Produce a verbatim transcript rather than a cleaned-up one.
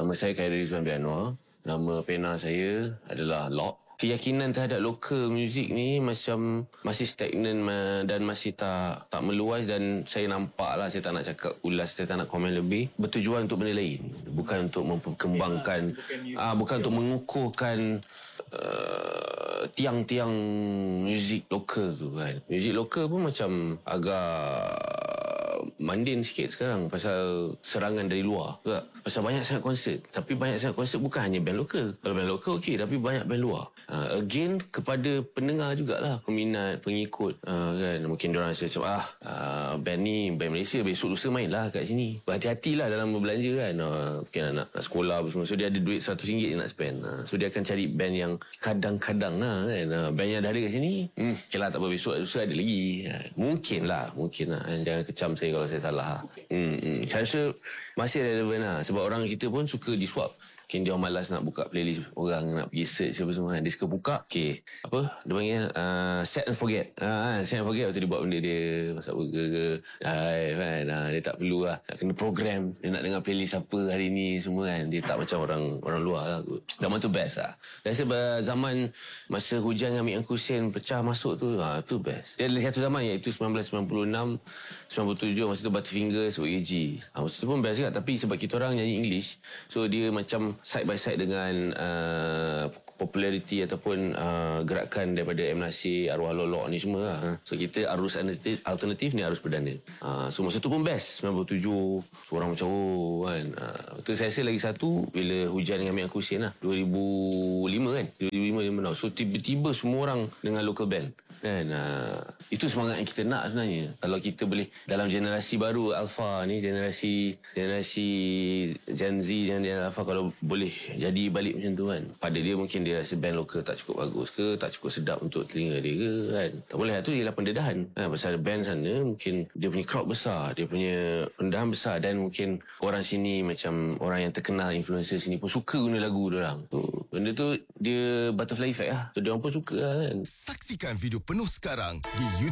Nama saya Khairi Rizwan Bianwar. Nama pena saya adalah Lock. Keyakinan terhadap lokal muzik ni macam masih stagnan dan masih tak tak meluas, dan saya nampak lah, saya tak nak cakap ulas, saya tak nak komen lebih, bertujuan untuk benda lain, bukan untuk memperkembangkan, bukan, ah, bukan untuk mengukuhkan uh, tiang-tiang muzik lokal tu kan. Muzik lokal pun macam agak mandin sikit sekarang pasal serangan dari luar tak? Pasal banyak sangat konsert, tapi banyak sangat konsert bukan hanya band lokal. Kalau band lokal okey, tapi banyak band luar. uh, Again, kepada pendengar jugalah, peminat, pengikut, uh, kan, mungkin diorang rasa macam ah uh, band ni band Malaysia, besok lusa main lah kat sini. Berhati-hatilah dalam berbelanja kan. uh, Mungkin anak nak sekolah semua, so dia ada duit seratus ringgit dia nak spend. uh, So dia akan cari band yang kadang-kadang lah kan. uh, Band yang dah ada kat sini, hmm, okay lah, tak apa, besok lusa ada lagi. uh, Mungkin lah, mungkin lah. Jangan kecam saya kalau saya salah. Hmm, hmm. Saya rasa masih relevan lah. Sebab orang kita pun suka disuap. Mungkin dia malas nak buka playlist orang, nak pergi search apa semua kan. Dia suka buka, okay, apa dia panggil, uh, set and forget. uh, Set and forget, waktu dia buat benda dia, masak burger ke, hai, kan. uh, Dia tak perlu lah nak kena program, dia nak dengar playlist apa hari ni semua kan. Dia tak macam orang orang luar lah. Zaman tu best lah. Rasa zaman masa Hujan Amik Angkusen pecah masuk tu, ha, tu best. Dia ada satu zaman, iaitu sembilan belas sembilan puluh enam sembilan puluh tujuh, masa tu Butterfingers, O A G. ha, Masa tu pun best juga. Tapi sebab kita orang nyanyi English, so dia macam side by side dengan uh, populariti ataupun uh, gerakan daripada M. Nasir, Arwah Lolok ni semua lah. So kita arus alternatif, alternatif ni arus perdana. uh, So masa tu pun best. sembilan puluh tujuh orang macam oh kan. uh, Tu saya rasa lagi satu bila Hujan dengan Amik Angkusen lah, dua ribu lima kan, dua ribu lima dia menang. So tiba-tiba semua orang dengan local band kan. uh, Itu semangat yang kita nak sebenarnya. Kalau kita boleh dalam generasi baru Alpha ni, generasi generasi Gen Z dan Gen Alpha, kalau boleh jadi balik macam tu kan. Pada dia mungkin dia rasa band lokal tak cukup bagus ke, tak cukup sedap untuk telinga dia ke kan. Tak boleh lah, tu ialah pendedahan kan. Pasal band sana mungkin dia punya crowd besar, dia punya pendedahan besar, dan mungkin orang sini macam orang yang terkenal, influencer sini pun suka guna lagu diorang. Tu benda tu dia butterfly effect lah. So diorang pun suka lah kan. Saksikan video penuh sekarang di YouTube